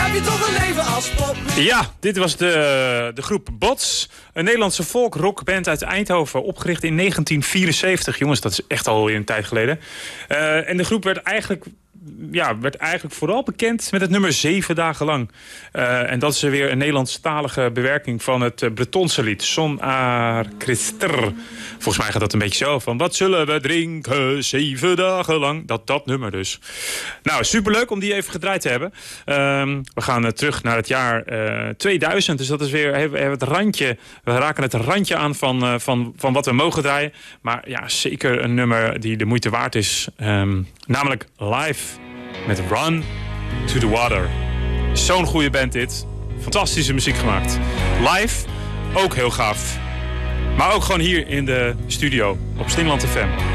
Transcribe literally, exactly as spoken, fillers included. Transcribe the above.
heb je toch een leven als pop. Ja, dit was de, de groep Bots. Een Nederlandse folk-rockband uit Eindhoven. Opgericht in negentien vierenzeventig. Jongens, dat is echt al een tijd geleden. Uh, en de groep werd eigenlijk... Ja, werd eigenlijk vooral bekend met het nummer Zeven Dagen Lang. Uh, en dat is weer een Nederlandstalige bewerking van het uh, Bretonse lied. Son à Christer. Volgens mij gaat dat een beetje zo van... Wat zullen we drinken zeven dagen lang? Dat, dat nummer dus. Nou, superleuk om die even gedraaid te hebben. Um, we gaan uh, terug naar het jaar uh, tweeduizend. Dus dat is weer even het randje. We raken het randje aan van, uh, van, van wat we mogen draaien. Maar ja, zeker een nummer die de moeite waard is. Um, namelijk Live met Run to the Water. Zo'n goede band dit. Fantastische muziek gemaakt. Live, ook heel gaaf. Maar ook gewoon hier in de studio op Stimland F M.